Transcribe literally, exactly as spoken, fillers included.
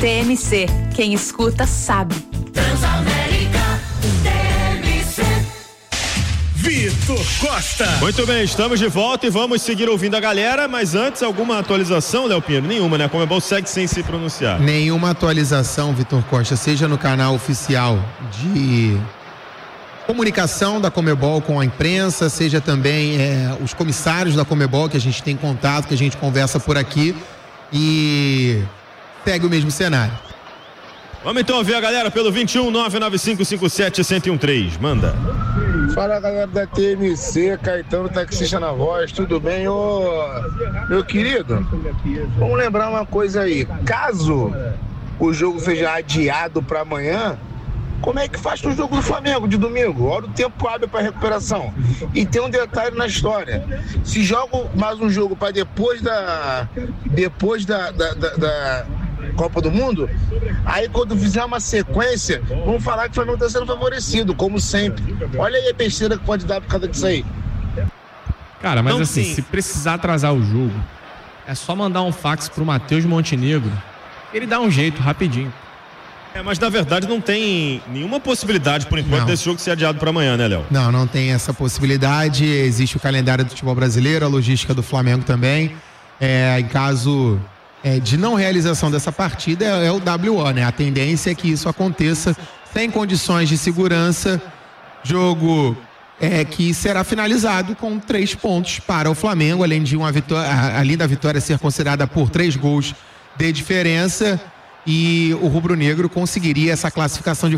T M C, quem escuta sabe. Transamérica T M C. Vitor Costa. Muito bem, estamos de volta e vamos seguir ouvindo a galera, mas antes, alguma atualização, Léo Pinheiro? Nenhuma, né? A Conmebol segue sem se pronunciar. Nenhuma atualização, Vitor Costa, seja no canal oficial de comunicação da Conmebol com a imprensa, seja também é, os comissários da Conmebol que a gente tem contato, que a gente conversa por aqui, e segue o mesmo cenário. Vamos então ouvir a galera pelo vinte e um, nove nove cinco cinco sete, um zero um três. Manda. Fala, galera da T M C, Caetano, taxista na voz, tudo bem? Ô, meu querido, vamos lembrar uma coisa aí. Caso o jogo seja adiado para amanhã, como é que faz no jogo do Flamengo de domingo? Olha o tempo hábil para recuperação. E tem um detalhe na história. Se joga mais um jogo para depois da depois da, da, da, da Copa do Mundo, aí quando fizer uma sequência, vamos falar que o Flamengo está sendo favorecido, como sempre. Olha aí a besteira que pode dar por causa disso aí. Cara, mas Não, assim, sim. se precisar atrasar o jogo, é só mandar um fax pro Matheus Montenegro. Ele dá um jeito rapidinho. É, mas na verdade não tem nenhuma possibilidade, por enquanto, Não. desse jogo ser adiado para amanhã, né, Léo? Não, não tem essa possibilidade. Existe o calendário do futebol brasileiro, a logística do Flamengo também. É, em caso é, de não realização dessa partida, é, é o W O, né? A tendência é que isso aconteça sem condições de segurança. Jogo é, que será finalizado com três pontos para o Flamengo, além de uma vitória, além da vitória ser considerada por três gols de diferença. E o rubro-negro conseguiria essa classificação de